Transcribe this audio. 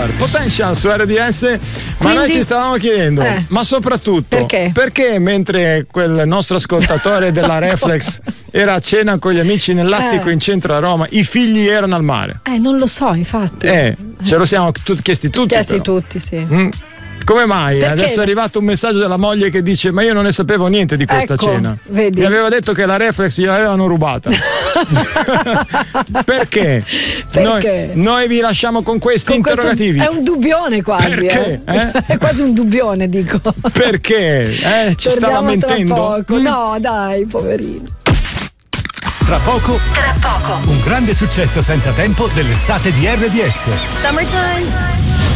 Potential su RDS. Ma noi ci stavamo chiedendo, ma soprattutto perché mentre quel nostro ascoltatore della Reflex era a cena con gli amici nell'attico in centro a Roma, i figli erano al mare? Non lo so, infatti. Ce lo siamo chiesti tutti. Tutti, sì. Come mai? Perché? Adesso è arrivato un messaggio della moglie che dice: ma io non ne sapevo niente di questa cena. Vedi. Mi aveva detto che la Reflex gliel'avevano rubata. Perché? Noi vi lasciamo con questi interrogativi. È un dubbione quasi. Perché? È quasi un dubbione, dico. Perché? Ci stava mentendo? No, dai, poverino. Tra poco, un grande successo senza tempo dell'estate di RDS. Summertime.